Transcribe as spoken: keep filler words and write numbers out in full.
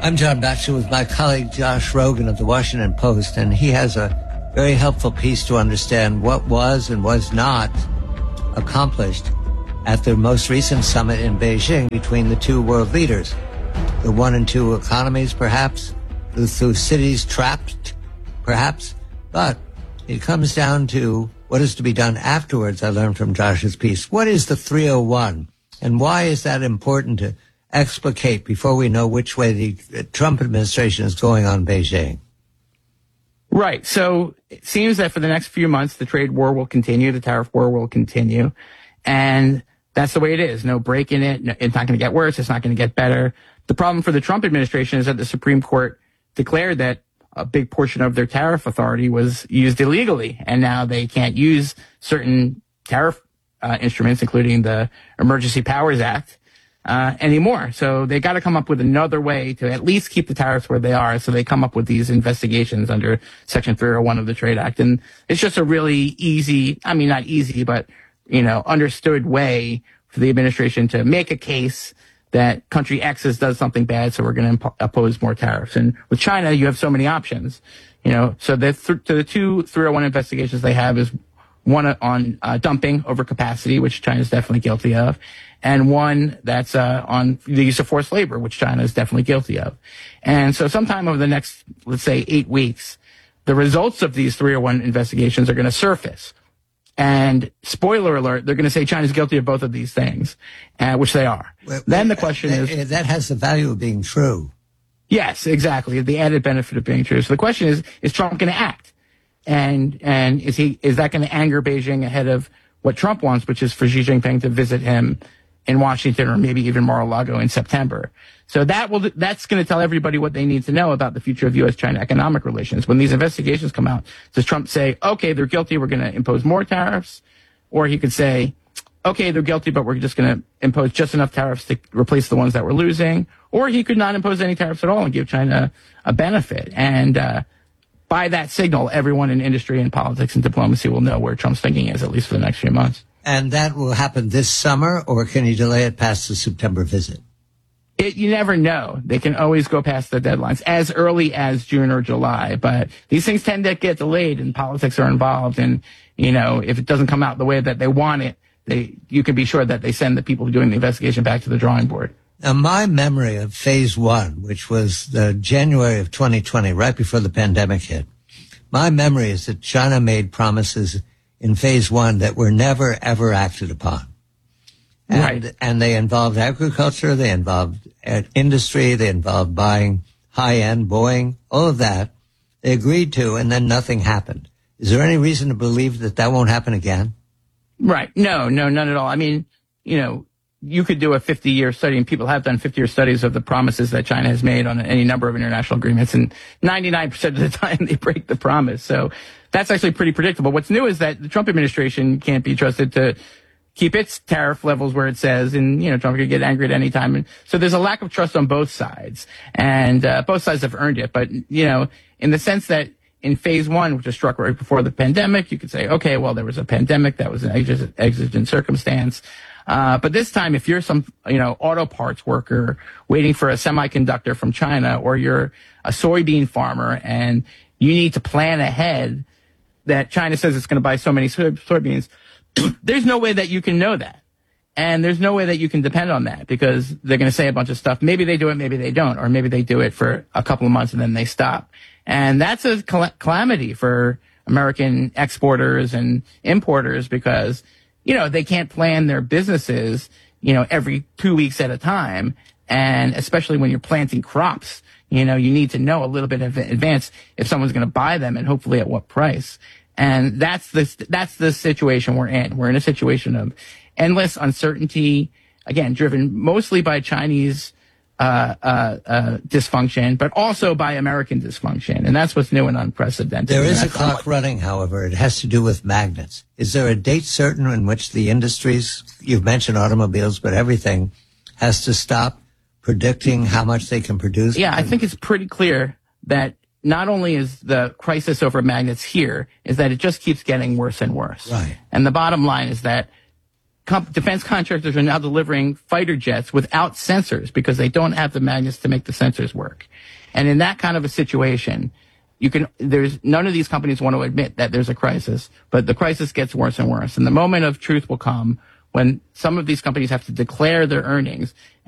I'm John Batchelor with my colleague Josh Rogan of the Washington Post, and he has a very helpful piece to understand what was and was not accomplished at the most recent summit in Beijing between the two world leaders. The one and two economies, perhaps, the two cities trapped, perhaps, but it comes down to what is to be done afterwards, I learned from Josh's piece. What is the three oh one, and why is that important to explicate before we know which way the Trump administration is going on Beijing? Right. So it seems that for the next few months, the trade war will continue, the tariff war will continue, and that's the way it is. No break in it. It's not going to get worse. It's not going to get better. The problem for the Trump administration is that the Supreme Court declared that a big portion of their tariff authority was used illegally, and now they can't use certain tariff uh, instruments, including the Emergency Powers Act, uh, anymore. So they got to come up with another way to at least keep the tariffs where they are. So they come up with these investigations under Section three oh one of the Trade Act. And it's just a really easy, I mean, not easy, but, you know, understood way for the administration to make a case that country X has does something bad, so we're going to imp- oppose more tariffs. And with China, you have so many options, you know. So the, th- the two three oh one investigations they have is one on uh, dumping over capacity, which China is definitely guilty of, and one that's uh, on the use of forced labor, which China is definitely guilty of. And so sometime over the next, let's say, eight weeks, the results of these three oh one investigations are going to surface. And spoiler alert, they're going to say China's guilty of both of these things, uh, which they are. Well, then the question uh, is... That has the value of being true. Yes, exactly. The added benefit of being true. So the question is, is Trump going to act? And and is he is that going to anger Beijing ahead of what Trump wants, which is for Xi Jinping to visit him in Washington or maybe even Mar-a-Lago in September? So that will that's going to tell everybody what they need to know about the future of U S China economic relations. When these investigations come out, does Trump say, okay, they're guilty, we're going to impose more tariffs? Or he could say, okay, they're guilty, but we're just going to impose just enough tariffs to replace the ones that we're losing. Or he could not impose any tariffs at all and give China a benefit. And uh, by that signal, everyone in industry and politics and diplomacy will know where Trump's thinking is, at least for the next few months. And that will happen this summer, or can you delay it past the September visit? It, you never know. They can always go past the deadlines as early as June or July, but these things tend to get delayed and politics are involved. And, you know, if it doesn't come out the way that they want it, they, you can be sure that they send the people doing the investigation back to the drawing board. Now, my memory of phase one, which was the January of twenty twenty, right before the pandemic hit, my memory is that China made promises in phase one that were never, ever acted upon. And, right. and they involved agriculture, they involved industry, they involved buying high-end Boeing, all of that they agreed to, and then nothing happened. Is there any reason to believe that that won't happen again? Right. No, no, none at all. I mean, you know, you could do a fifty-year study, and people have done fifty-year studies of the promises that China has made on any number of international agreements, and ninety-nine percent of the time they break the promise. So that's actually pretty predictable. What's new is that the Trump administration can't be trusted to keep its tariff levels where it says, and, you know, Trump could get angry at any time. And so there's a lack of trust on both sides, and uh, both sides have earned it. But, you know, in the sense that in phase one, which was struck right before the pandemic, you could say, okay, well, there was a pandemic. That was an exig- exigent circumstance. Uh, but this time, if you're some, you know, auto parts worker waiting for a semiconductor from China, or you're a soybean farmer and you need to plan ahead that China says it's going to buy so many soy- soybeans, there's no way that you can know that. And there's no way that you can depend on that, because they're going to say a bunch of stuff. Maybe they do it, maybe they don't, or maybe they do it for a couple of months and then they stop. And that's a cal- calamity for American exporters and importers, because, you know, they can't plan their businesses, you know, every two weeks at a time. And especially when you're planting crops, you know, you need to know a little bit in advance if someone's going to buy them, and hopefully at what price. And that's the, that's the situation we're in. We're in a situation of endless uncertainty, again, driven mostly by Chinese uh, uh, uh, dysfunction, but also by American dysfunction. And that's what's new and unprecedented. There is a clock running, however. It has to do with magnets. Is there a date certain in which the industries, you've mentioned automobiles, but everything has to stop predicting how much they can produce? Yeah, I think it's pretty clear that not only is the crisis over magnets here, is that it just keeps getting worse and worse. Right. And the bottom line is that com- defense contractors are now delivering fighter jets without sensors because they don't have the magnets to make the sensors work. And in that kind of a situation, you can, there's, none of these companies want to admit that there's a crisis, but the crisis gets worse and worse. And the moment of truth will come when some of these companies have to declare their earnings